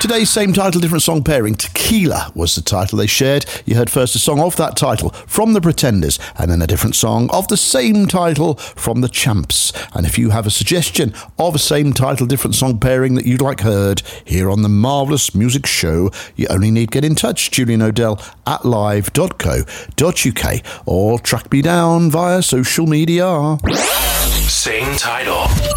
Today's same title, different song pairing, Tequila was the title they shared. You heard first a song of that title from The Pretenders, and then a different song of the same title from The Champs. And if you have a suggestion of a same title, different song pairing that you'd like heard here on the Marvellous Music Show, you only need to get in touch, Julian O'Dell at live.co.uk, or track me down via social media. Same title.